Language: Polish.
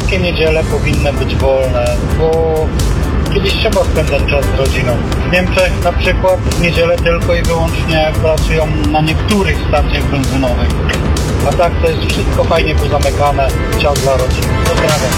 wszystkie niedziele powinny być wolne, bo kiedyś trzeba spędzać czas z rodziną. W Niemczech na przykład w niedzielę tylko i wyłącznie pracują na niektórych stacjach benzynowych. A tak to jest wszystko fajnie pozamykane. Czas dla rodziny. Pozdrawiam.